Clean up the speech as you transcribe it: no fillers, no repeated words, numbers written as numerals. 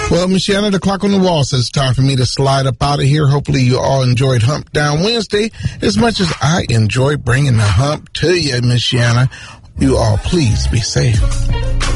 Well, Miss Shanna, the clock on the wall says it's time for me to slide up out of here. Hopefully you all enjoyed Hump Down Wednesday as much as I enjoy bringing the hump to you, Miss Shanna. You all please be safe.